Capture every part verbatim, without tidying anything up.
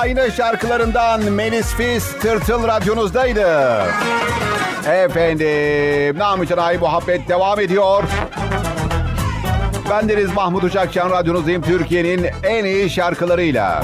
Ayna şarkılarından Melis Fis Tırtıl radyonuzdaydı. Efendim, Namıcan Ay muhabbet devam ediyor. Bendeniz Mahmut Uçakçan, radyonuzdayım Türkiye'nin en iyi şarkılarıyla.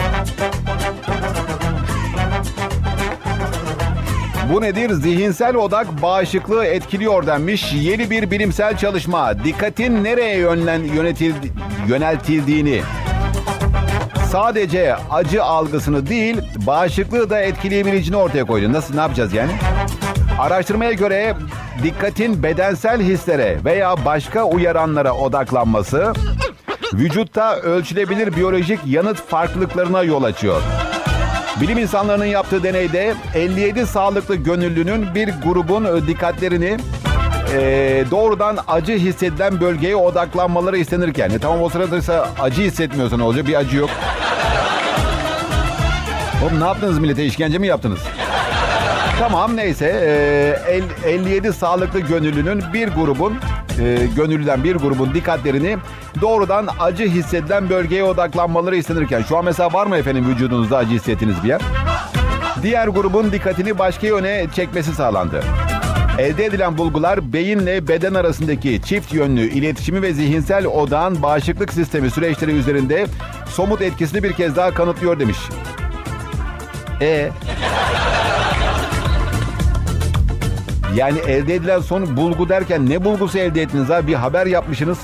Bu nedir? Zihinsel odak bağışıklığı etkiliyor denmiş. Yeni bir bilimsel çalışma. Dikkatin nereye yönlen, yönetil, yöneltildiğini, sadece acı algısını değil, bağışıklığı da etkileyebileceğini ortaya koydu. Nasıl, ne yapacağız yani? Araştırmaya göre dikkatin bedensel hislere veya başka uyaranlara odaklanması, vücutta ölçülebilir biyolojik yanıt farklılıklarına yol açıyor. Bilim insanlarının yaptığı deneyde elli yedi sağlıklı gönüllünün bir grubun dikkatlerini e, doğrudan acı hissedilen bölgeye odaklanmaları istenirken, e, tamam o sırada ise acı hissetmiyorsa ne olacak? Bir acı yok. Oğlum ne yaptınız millete? İşkence mi yaptınız? Tamam neyse, e, elli yedi sağlıklı gönüllünün bir grubun e, gönüllüden bir grubun dikkatlerini doğrudan acı hissedilen bölgeye odaklanmaları istenirken, şu an mesela var mı efendim vücudunuzda acı hissettiğiniz bir yer? Diğer grubun dikkatini başka yöne çekmesi sağlandı. Elde edilen bulgular beyinle beden arasındaki çift yönlü iletişimi ve zihinsel odağın bağışıklık sistemi süreçleri üzerinde somut etkisini bir kez daha kanıtlıyor demiş. E Yani elde edilen son bulgu derken ne bulgusu elde ettiniz abi? Bir haber yapmışsınız.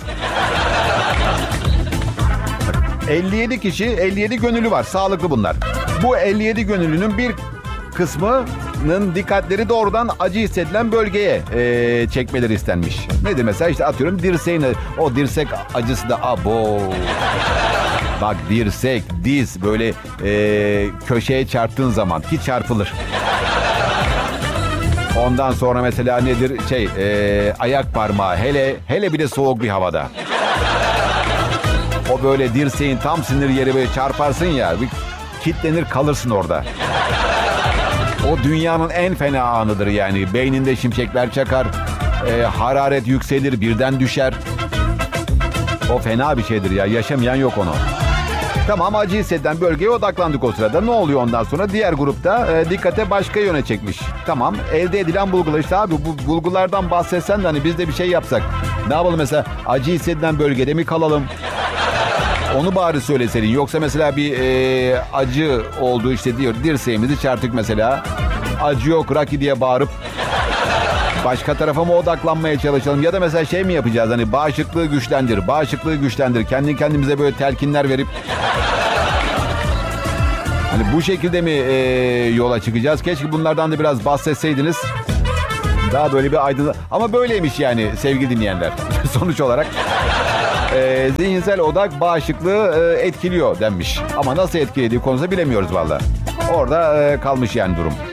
elli yedi kişi, elli yedi gönüllü var. Sağlıklı bunlar. Bu elli yedi gönüllünün bir kısmının dikkatleri doğrudan acı hissedilen bölgeye e, çekmeleri istenmiş. Nedir mesela? İşte atıyorum dirseğine. O dirsek acısı da abo. Bak dirsek, diz böyle e, köşeye çarptığın zaman ki çarpılır. Ondan sonra mesela nedir? Şey, e, ayak parmağı. Hele hele bir de soğuk bir havada. O böyle dirseğin tam sinir yeri böyle çarparsın ya. Bir kitlenir kalırsın orada. O dünyanın en fena anıdır yani. Beyninde şimşekler çakar. E, hararet yükselir, birden düşer. O fena bir şeydir ya. Yaşamayan yok onu. Tamam, acı hissedilen bölgeye odaklandık o sırada. Ne oluyor ondan sonra? Diğer grupta e, dikkate başka yöne çekmiş. Tamam, elde edilen bulgular işte abi, bu bulgulardan bahsetsen de hani biz de bir şey yapsak. Ne yapalım mesela? Acı hissedilen bölgede mi kalalım? Onu bari söyleseydin. Yoksa mesela bir e, acı oldu işte diyor, dirseğimizi çarptık mesela. Acı yok Rocky diye bağırıp başka tarafa mı odaklanmaya çalışalım? Ya da mesela şey mi yapacağız? Hani bağışıklığı güçlendir, bağışıklığı güçlendir. Kendi kendimize böyle telkinler verip hani bu şekilde mi e, yola çıkacağız? Keşke bunlardan da biraz bahsetseydiniz. Daha böyle bir aydınlık. Ama böyleymiş yani sevgili dinleyenler. Sonuç olarak e, zihinsel odak bağışıklığı e, etkiliyor denmiş. Ama nasıl etkilediği konusunda bilemiyoruz valla. Orada e, kalmış yani durum.